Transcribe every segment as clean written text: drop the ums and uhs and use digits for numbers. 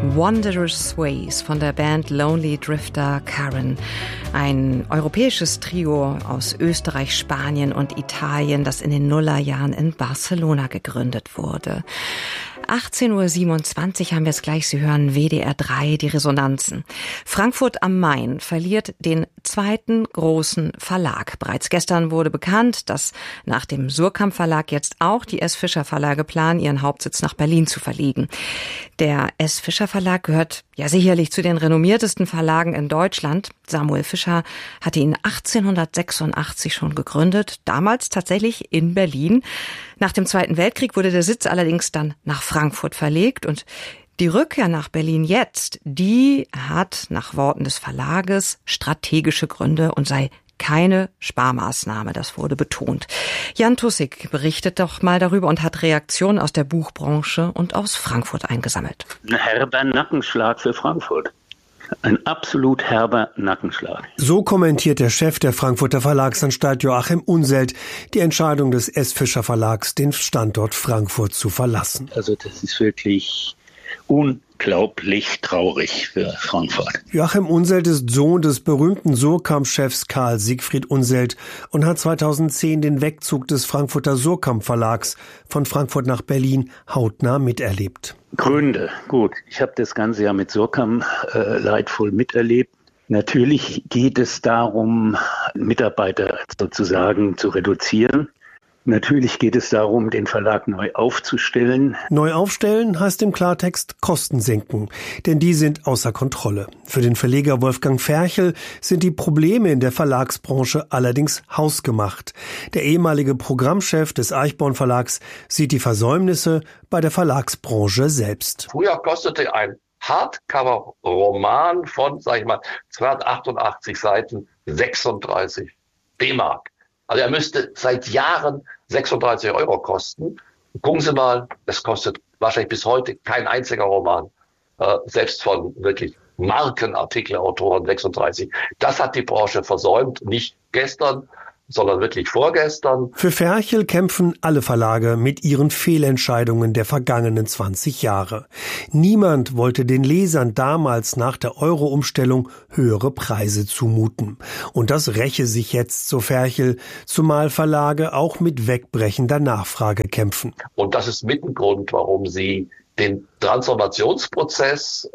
Wondrous Ways von der Band Lonely Drifter Karen. Ein europäisches Trio aus Österreich, Spanien und Italien, das in den Nullerjahren in Barcelona gegründet wurde. 18.27 Uhr haben wir es gleich. Sie hören WDR 3, die Resonanzen. Frankfurt am Main verliert den zweiten großen Verlag. Bereits gestern wurde bekannt, dass nach dem Suhrkamp Verlag jetzt auch die S. Fischer Verlage planen, ihren Hauptsitz nach Berlin zu verlegen. Der S. Fischer Verlag gehört ja sicherlich zu den renommiertesten Verlagen in Deutschland. Samuel Fischer hatte ihn 1886 schon gegründet, damals tatsächlich in Berlin. Nach dem Zweiten Weltkrieg wurde der Sitz allerdings dann nach Frankfurt verlegt und die Rückkehr nach Berlin jetzt, die hat nach Worten des Verlages strategische Gründe und sei keine Sparmaßnahme, das wurde betont. Jan Tussig berichtet doch mal darüber und hat Reaktionen aus der Buchbranche und aus Frankfurt eingesammelt. Ein herber Nackenschlag für Frankfurt. Ein absolut herber Nackenschlag. So kommentiert der Chef der Frankfurter Verlagsanstalt Joachim Unselt die Entscheidung des S. Fischer Verlags, den Standort Frankfurt zu verlassen. Also das ist wirklich unglaublich traurig für Frankfurt. Joachim Unselt ist Sohn des berühmten Suhrkamp-Chefs Karl Siegfried Unselt und hat 2010 den Wegzug des Frankfurter Suhrkamp Verlags von Frankfurt nach Berlin hautnah miterlebt. Gründe, gut, ich habe das Ganze ja mit Suhrkamp leidvoll miterlebt. Natürlich geht es darum, Mitarbeiter sozusagen zu reduzieren. Natürlich geht es darum, den Verlag neu aufzustellen. Neu aufstellen heißt im Klartext Kosten senken, denn die sind außer Kontrolle. Für den Verleger Wolfgang Ferchel sind die Probleme in der Verlagsbranche allerdings hausgemacht. Der ehemalige Programmchef des Eichborn Verlags sieht die Versäumnisse bei der Verlagsbranche selbst. Früher kostete ein Hardcover-Roman von, 288 Seiten 36 D-Mark. Also er müsste seit Jahren 36 € kosten. Gucken Sie mal, es kostet wahrscheinlich bis heute kein einziger Roman, selbst von wirklich Markenartikelautoren 36. Das hat die Branche versäumt, nicht gestern, sondern wirklich vorgestern. Für Ferchel kämpfen alle Verlage mit ihren Fehlentscheidungen der vergangenen 20 Jahre. Niemand wollte den Lesern damals nach der Euro-Umstellung höhere Preise zumuten. Und das räche sich jetzt, so Ferchel, zumal Verlage auch mit wegbrechender Nachfrage kämpfen. Und das ist mit ein Grund, warum sie den Transformationsprozess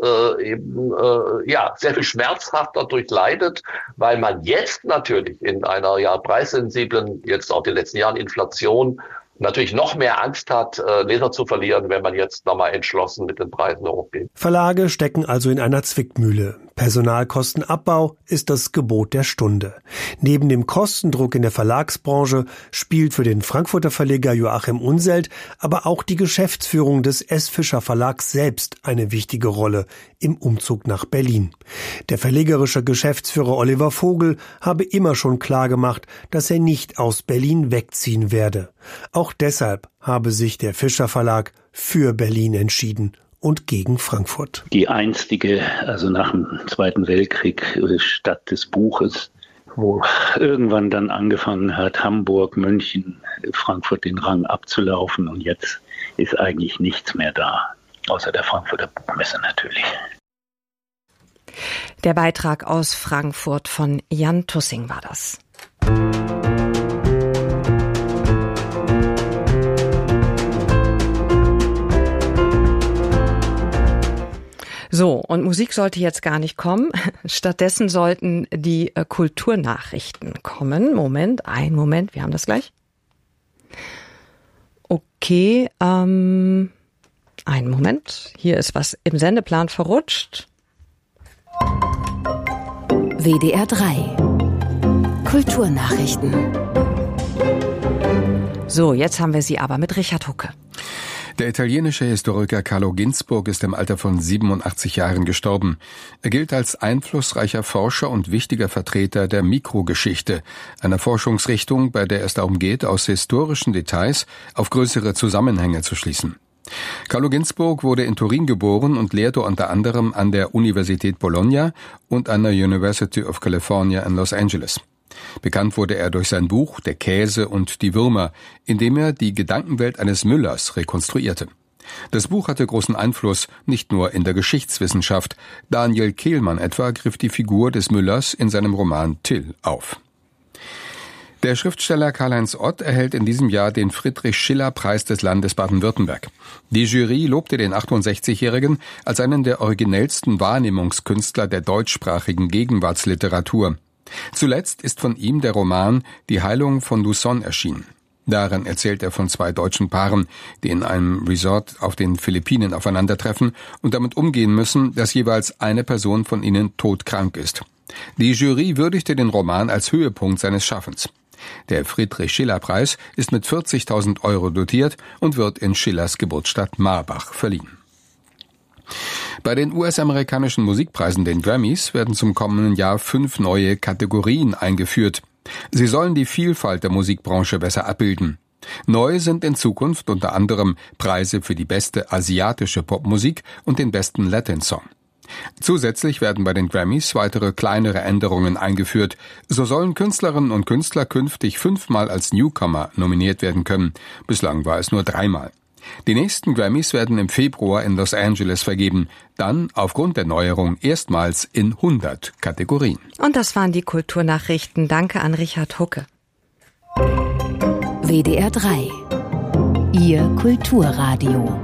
sehr viel schmerzhafter durchleidet, weil man jetzt natürlich in einer preissensiblen, jetzt auch in den letzten Jahren Inflation, natürlich noch mehr Angst hat, Leser zu verlieren, wenn man jetzt nochmal entschlossen mit den Preisen hochgeht. Verlage stecken also in einer Zwickmühle. Personalkostenabbau ist das Gebot der Stunde. Neben dem Kostendruck in der Verlagsbranche spielt für den Frankfurter Verleger Joachim Unselt aber auch die Geschäftsführung des S. Fischer Verlags selbst eine wichtige Rolle im Umzug nach Berlin. Der verlegerische Geschäftsführer Oliver Vogel habe immer schon klargemacht, dass er nicht aus Berlin wegziehen werde. Auch deshalb habe sich der Fischer Verlag für Berlin entschieden und gegen Frankfurt. Die einstige, also nach dem Zweiten Weltkrieg, Stadt des Buches, wo irgendwann dann angefangen hat, Hamburg, München, Frankfurt den Rang abzulaufen. Und jetzt ist eigentlich nichts mehr da, außer der Frankfurter Buchmesse natürlich. Der Beitrag aus Frankfurt von Jan Tussing war das. So, und Musik sollte jetzt gar nicht kommen. Stattdessen sollten die Kulturnachrichten kommen. Einen Moment, wir haben das gleich. Okay, einen Moment. Hier ist was im Sendeplan verrutscht. WDR 3 Kulturnachrichten. So, jetzt haben wir sie aber mit Richard Hucke. Der italienische Historiker Carlo Ginzburg ist im Alter von 87 Jahren gestorben. Er gilt als einflussreicher Forscher und wichtiger Vertreter der Mikrogeschichte, einer Forschungsrichtung, bei der es darum geht, aus historischen Details auf größere Zusammenhänge zu schließen. Carlo Ginzburg wurde in Turin geboren und lehrte unter anderem an der Universität Bologna und an der University of California in Los Angeles. Bekannt wurde er durch sein Buch »Der Käse und die Würmer«, in dem er die Gedankenwelt eines Müllers rekonstruierte. Das Buch hatte großen Einfluss, nicht nur in der Geschichtswissenschaft. Daniel Kehlmann etwa griff die Figur des Müllers in seinem Roman Till auf. Der Schriftsteller Karl-Heinz Ott erhält in diesem Jahr den Friedrich-Schiller-Preis des Landes Baden-Württemberg. Die Jury lobte den 68-Jährigen als einen der originellsten Wahrnehmungskünstler der deutschsprachigen Gegenwartsliteratur. Zuletzt ist von ihm der Roman Die Heilung von Luzon erschienen. Darin erzählt er von 2 deutschen Paaren, die in einem Resort auf den Philippinen aufeinandertreffen und damit umgehen müssen, dass jeweils eine Person von ihnen todkrank ist. Die Jury würdigte den Roman als Höhepunkt seines Schaffens. Der Friedrich-Schiller-Preis ist mit 40.000 € dotiert und wird in Schillers Geburtsstadt Marbach verliehen. Bei den US-amerikanischen Musikpreisen, den Grammys, werden zum kommenden Jahr 5 neue Kategorien eingeführt. Sie sollen die Vielfalt der Musikbranche besser abbilden. Neu sind in Zukunft unter anderem Preise für die beste asiatische Popmusik und den besten Latin-Song. Zusätzlich werden bei den Grammys weitere kleinere Änderungen eingeführt. So sollen Künstlerinnen und Künstler künftig 5-mal als Newcomer nominiert werden können. Bislang war es nur 3-mal. Die nächsten Grammys werden im Februar in Los Angeles vergeben. Dann, aufgrund der Neuerung, erstmals in 100 Kategorien. Und das waren die Kulturnachrichten. Danke an Richard Hucke. WDR 3. Ihr Kulturradio.